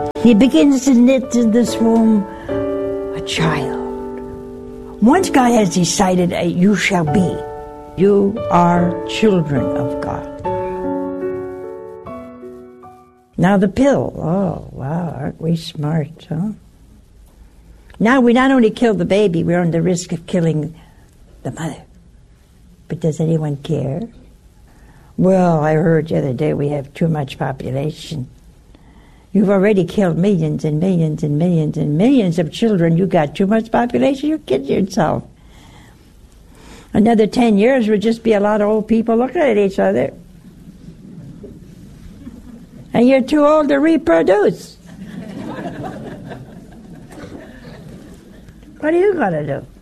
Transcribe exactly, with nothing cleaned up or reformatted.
He begins to knit in this womb a child. Once God has decided, you shall be, you are children of God. Now the pill. Oh, wow, aren't we smart, huh? Now we not only kill the baby, we're on the risk of killing the mother. But does anyone care? Well, I heard the other day we have too much population. You've already killed millions and millions and millions and millions of children. You got too much population, you're kidding yourself. Another ten years would just be a lot of old people looking at each other. And you're too old to reproduce. What are you going to do?